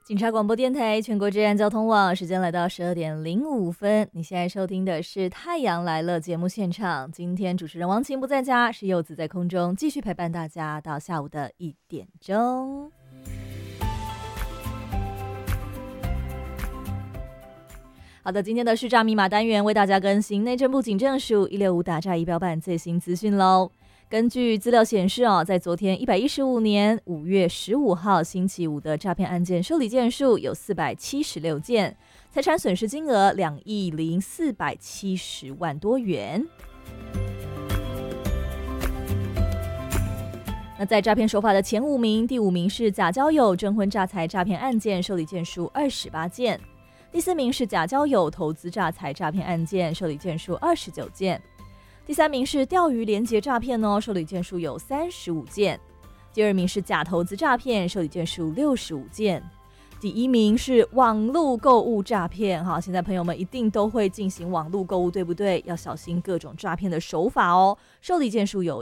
警察广播电台全国治安交通网，时间来到12:05。你现在收听的是《太阳来了》节目现场。今天主持人王晴不在家，是柚子在空中继续陪伴大家到下午的1点钟。好的，今天的市诈密码单元为大家更新内政部警政署165打诈仪表板最新资讯喽。根据资料显示在昨天115年5月15号星期五的诈骗案件受理件数有476件，财产损失金额2亿470万多元。那在诈骗手法的前5名，第5名是假交友征婚诈财诈骗案件，受理件数28件；第4名是假交友投资诈财诈骗案件，受理件数29件；第3名是钓鱼连结诈骗受理件数有35件；第2名是假投资诈骗，受理件数65件；第1名是网络购物诈骗。现在朋友们一定都会进行网络购物，对不对？要小心各种诈骗的手法受理件数有